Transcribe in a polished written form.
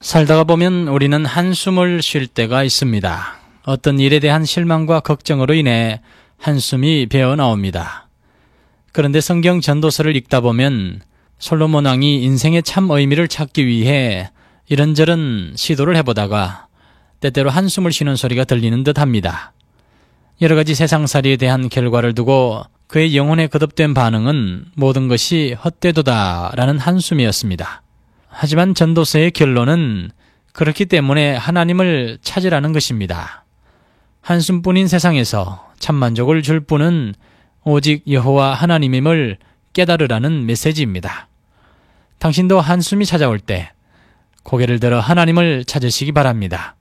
살다가 보면 우리는 한숨을 쉴 때가 있습니다. 어떤 일에 대한 실망과 걱정으로 인해 한숨이 배어 나옵니다. 그런데 성경 전도서를 읽다 보면 솔로몬 왕이 인생의 참 의미를 찾기 위해 이런저런 시도를 해보다가 때때로 한숨을 쉬는 소리가 들리는 듯합니다. 여러 가지 세상살이에 대한 결과를 두고 그의 영혼에 거듭된 반응은 모든 것이 헛되도다라는 한숨이었습니다. 하지만 전도서의 결론은 그렇기 때문에 하나님을 찾으라는 것입니다. 한숨뿐인 세상에서 참 만족을 줄 분은 오직 여호와 하나님임을 깨달으라는 메시지입니다. 당신도 한숨이 찾아올 때 고개를 들어 하나님을 찾으시기 바랍니다.